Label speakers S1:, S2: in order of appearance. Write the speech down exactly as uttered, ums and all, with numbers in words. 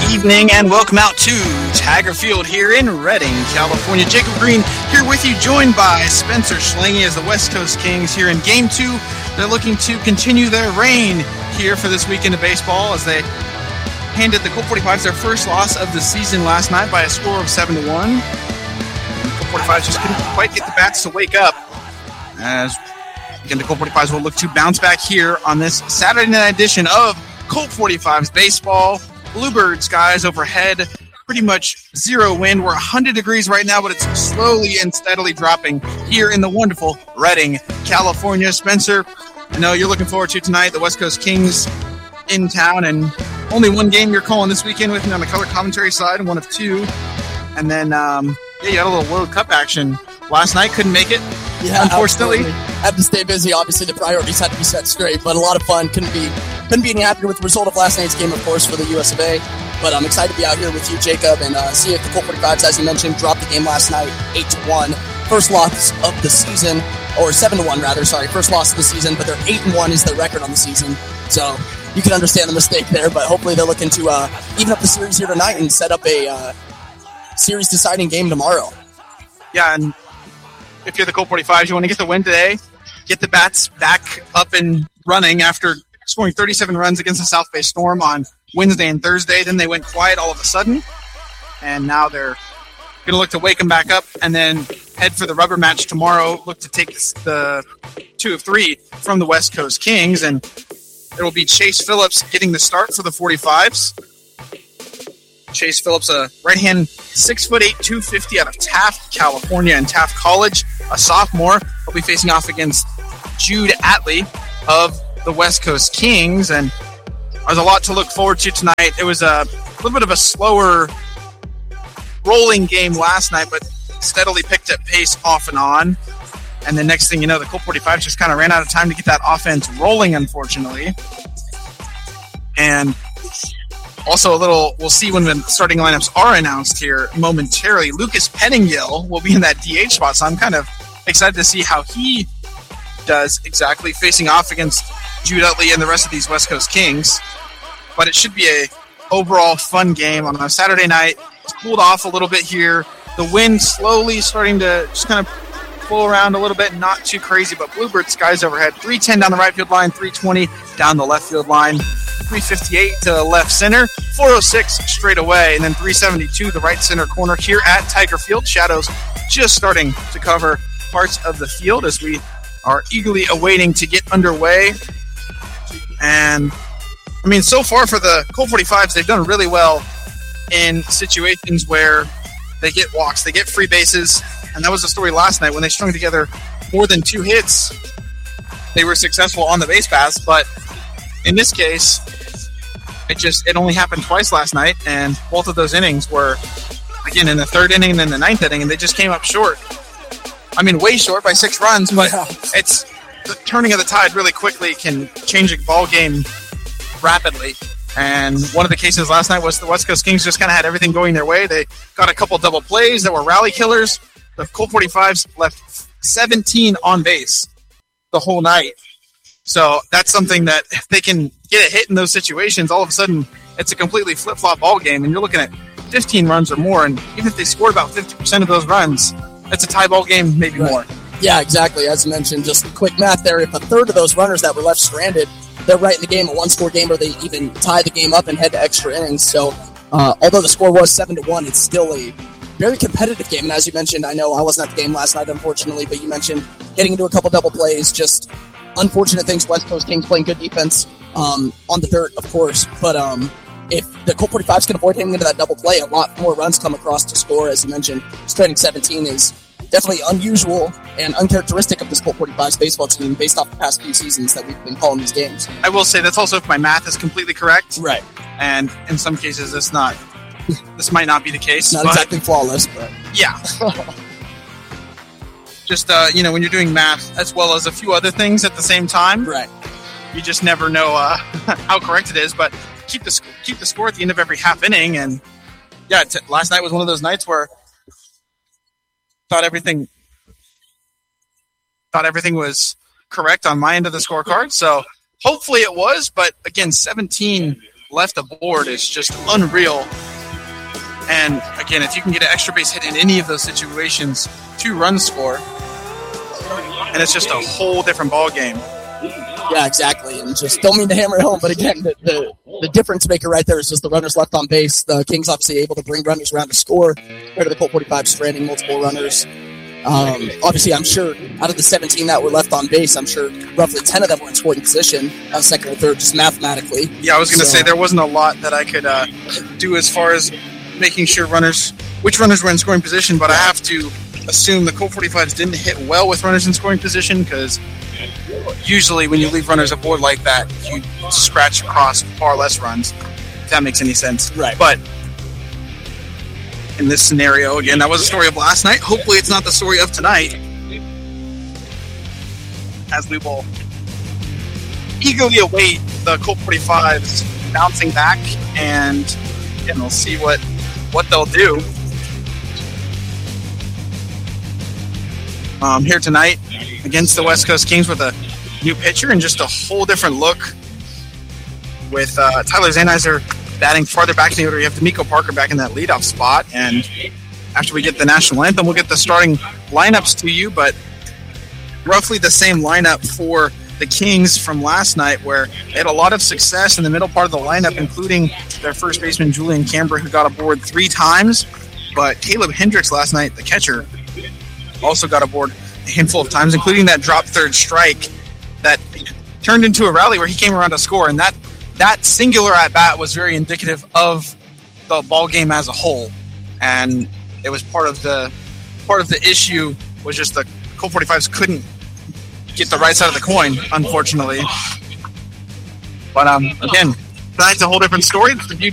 S1: evening and welcome out to Tiger Field here in Redding, California. Jacob Green here with you, joined by Spencer Schlange as the West Coast Kings here in Game two. They're looking to continue their reign here for this weekend of baseball as they handed the Colt forty-fives their first loss of the season last night by a score of seven to one. The Colt forty-fives just couldn't quite get the bats to wake up, as again the Colt forty-fives will look to bounce back here on this Saturday night edition of Colt forty-fives baseball. Bluebird skies overhead, pretty much zero wind. We're one hundred degrees right now, but it's slowly and steadily dropping here in the wonderful Redding, California. Spencer, I know you're looking forward to tonight, the West Coast Kings in town, and only one game you're calling this weekend with me on the color commentary side, one of two. And then, um, yeah, you had a little World Cup action last night. Couldn't make it,
S2: yeah,
S1: unfortunately.
S2: Absolutely. Had to stay busy. Obviously, the priorities had to be set straight, but a lot of fun. Couldn't be couldn't be any happier with the result of last night's game, of course, for the U S of A. But I'm excited to be out here with you, Jacob, and uh, see if the Colt forty-fives, as you mentioned, dropped the game last night, eight to one. First loss of the season, or seven to one, rather. Sorry, first loss of the season, but they're eight and one is their record on the season. So you can understand the mistake there, but hopefully they're looking to uh, even up the series here tonight and set up a uh, series-deciding game tomorrow.
S1: Yeah, and if you're the Colt forty-fives, you want to get the win today, get the bats back up and running after scoring thirty-seven runs against the South Bay Storm on Wednesday and Thursday. Then they went quiet all of a sudden, and now they're going to look to wake them back up and then head for the rubber match tomorrow. Look to take the two of three from the West Coast Kings, and it will be Chase Phillips getting the start for the forty-fives. Chase Phillips, a right-hand, six foot eight, two fifty out of Taft, California, and Taft College, a sophomore. He'll be facing off against Jude Atley of the West Coast Kings, and there's a lot to look forward to tonight. It was a little bit of a slower rolling game last night, but steadily picked up pace off and on. And the next thing you know, the Colt forty-fives just kind of ran out of time to get that offense rolling, unfortunately. And also a little, we'll see when the starting lineups are announced here momentarily. Lucas Pettingill will be in that D H spot, so I'm kind of excited to see how he does exactly facing off against Jude Utley and the rest of these West Coast Kings. But it should be a overall fun game on a Saturday night. It's cooled off a little bit here. The wind slowly starting to just kind of blow around a little bit, not too crazy, but Bluebird skies overhead. three ten down the right field line, three twenty down the left field line, three fifty-eight to left center, four oh six straight away, and then three seventy-two the right center corner here at Tiger Field. Shadows just starting to cover parts of the field as we are eagerly awaiting to get underway. And I mean, so far for the Colt forty-fives, they've done really well in situations where they get walks, they get free bases, and that was the story last night when they strung together more than two hits. They were successful on the base paths, but in this case, it just it only happened twice last night, and both of those innings were, again, in the third inning and then the ninth inning, and they just came up short. I mean, way short by six runs, but yeah. It's the turning of the tide really quickly can change a ball game rapidly. And one of the cases last night was the West Coast Kings just kind of had everything going their way. They got a couple double plays that were rally killers. The Colt forty-fives left seventeen on base the whole night. So that's something that if they can get a hit in those situations, all of a sudden it's a completely flip-flop ball game, and you're looking at fifteen runs or more. And even if they scored about fifty percent of those runs, it's a tie ball game, maybe right. more.
S2: Yeah, exactly. As you mentioned, just quick math there. If a third of those runners that were left stranded, they're right in the game, a one-score game, or they even tie the game up and head to extra innings. So, uh, although the score was seven to one, it's still a very competitive game. And as you mentioned, I know I wasn't at the game last night, unfortunately, but you mentioned getting into a couple double plays, just unfortunate things. West Coast Kings playing good defense um, on the dirt, of course. But um, if the Colt forty-fives can avoid hitting into that double play, a lot more runs come across to score. As you mentioned, stranding seventeen is definitely unusual and uncharacteristic of this Colt forty-fives baseball team based off the past few seasons that we've been calling these games.
S1: I will say that's also if my math is completely correct.
S2: Right.
S1: And in some cases, it's not. This might not be the case.
S2: Not
S1: but
S2: exactly flawless, but...
S1: Yeah. Just, uh, you know, when you're doing math as well as a few other things at the same time.
S2: Right.
S1: You just never know uh, how correct it is, but keep the, keep the score at the end of every half inning. And, yeah, t- last night was one of those nights where thought everything thought everything was correct on my end of the scorecard. So hopefully it was, but again, seventeen left aboard is just unreal. And again, if you can get an extra base hit in any of those situations, two runs score, and it's just a whole different ball game.
S2: Yeah, exactly. And just don't mean to hammer it home, but again, the, the the difference maker right there is just the runners left on base. The Kings obviously able to bring runners around to score. Compared to the Colt forty-five stranding multiple runners. Um, obviously, I'm sure out of the seventeen that were left on base, I'm sure roughly ten of them were in scoring position, uh, second or third, just mathematically.
S1: Yeah, I was going to
S2: so,
S1: say there wasn't a lot that I could uh, do as far as making sure runners, which runners were in scoring position, but I have to assume the Colt forty-fives didn't hit well with runners in scoring position because usually when you leave runners aboard like that, you scratch across far less runs, if that makes any sense.
S2: Right.
S1: But in this scenario, again, that was a story of last night. Hopefully it's not the story of tonight, as we will eagerly await the Colt forty-fives bouncing back, and, and we'll see what, what they'll do. Um, here tonight against the West Coast Kings with a new pitcher and just a whole different look with uh, Tyler Zanizer batting farther back in the order. You have D'Amico Parker back in that leadoff spot, and after we get the national anthem, we'll get the starting lineups to you, but roughly the same lineup for the Kings from last night, where they had a lot of success in the middle part of the lineup, including their first baseman Julian Canberra, who got aboard three times, but Caleb Hendricks last night, the catcher, also got aboard a handful of times, including that drop third strike that turned into a rally where he came around to score, and that that singular at-bat was very indicative of the ball game as a whole, and it was part of the part of the issue was just the Colt forty-fives couldn't get the right side of the coin, unfortunately. But um, again, tonight's a whole different story. The